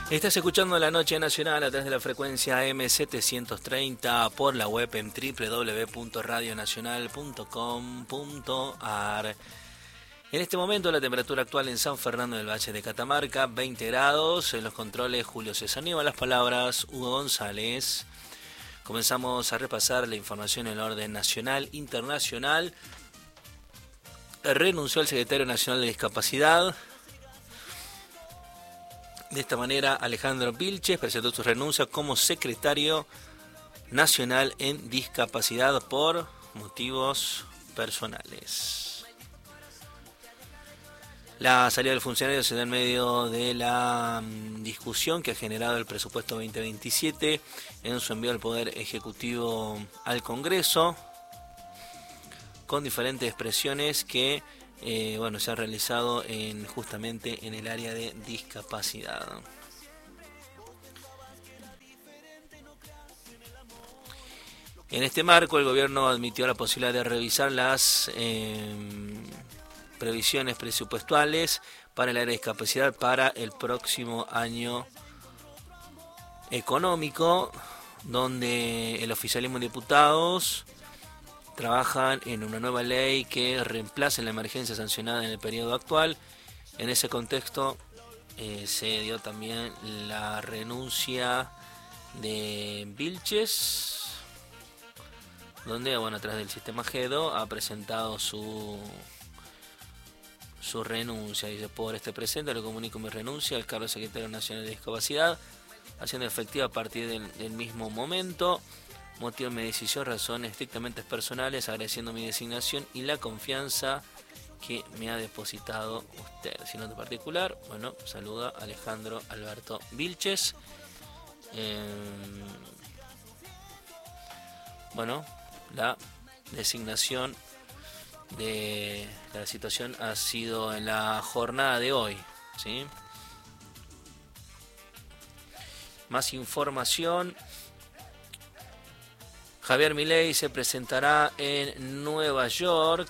Estás escuchando La Noche Nacional a través de la frecuencia M730 por la web en www.radionacional.com.ar. En este momento la temperatura actual en San Fernando del Valle de Catamarca, 20 grados. En los controles Julio César Nieva, las palabras Hugo González. Comenzamos a repasar la información en el orden nacional, internacional. Renunció el secretario nacional de Discapacidad. De esta manera, Alejandro Vilches presentó su renuncia como secretario nacional en discapacidad por motivos personales. La salida del funcionario se da en medio de la discusión que ha generado el presupuesto 2027 en su envío al Poder Ejecutivo al Congreso, con diferentes expresiones que se ha realizado justamente en el área de discapacidad. En este marco, el gobierno admitió la posibilidad de revisar las previsiones presupuestales para el área de discapacidad para el próximo año económico, donde el oficialismo de diputados trabajan en una nueva ley que reemplace la emergencia sancionada en el periodo actual. En ese contexto se dio también la renuncia de Vilches, donde a través del sistema GEDO ha presentado su renuncia. Dice: por este presente le comunico mi renuncia al cargo de secretario nacional de discapacidad, haciendo efectiva a partir del mismo momento. Motivo de mi decisión, razones estrictamente personales, agradeciendo mi designación y la confianza que me ha depositado usted. Sin nota particular, saluda Alejandro Alberto Vilches. La designación de la situación ha sido en la jornada de hoy, ¿sí? Más información. Javier Milei se presentará en Nueva York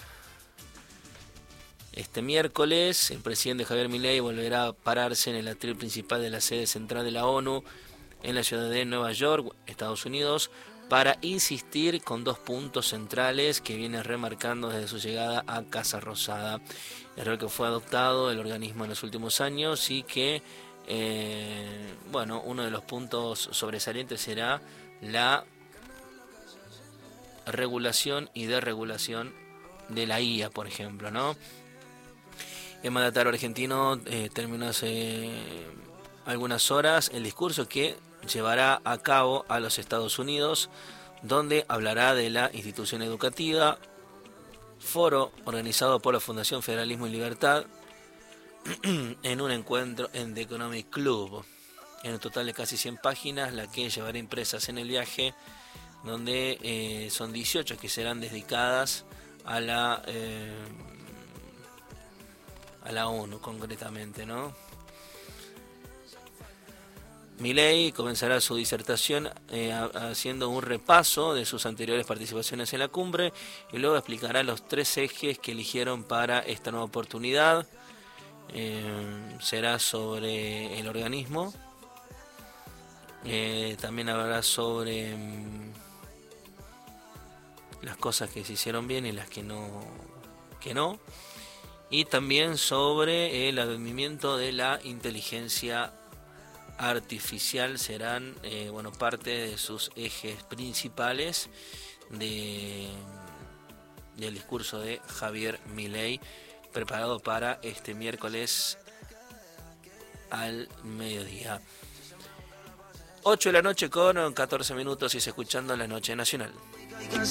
este miércoles. El presidente Javier Milei volverá a pararse en el atril principal de la sede central de la ONU en la ciudad de Nueva York, Estados Unidos, para insistir con dos puntos centrales que viene remarcando desde su llegada a Casa Rosada. El rol que fue adoptado el organismo en los últimos años y que, uno de los puntos sobresalientes será la regulación y desregulación de la IA, por ejemplo, ¿no? El mandatario argentino terminó hace algunas horas el discurso que llevará a cabo a los Estados Unidos, donde hablará de la institución educativa, foro organizado por la Fundación Federalismo y Libertad, en un encuentro en The Economic Club, en un total de casi 100 páginas, la que llevará impresas en el viaje, donde son 18 que serán dedicadas a la ONU concretamente, ¿no? Milei comenzará su disertación haciendo un repaso de sus anteriores participaciones en la cumbre y luego explicará los 3 ejes que eligieron para esta nueva oportunidad. Será sobre el organismo, también hablará sobre las cosas que se hicieron bien y las que no, y también sobre el advenimiento de la inteligencia artificial. Serán parte de sus ejes principales del discurso de Javier Milei, preparado para este miércoles al mediodía. 8 de la noche con 14 minutos y se escuchando La Noche Nacional.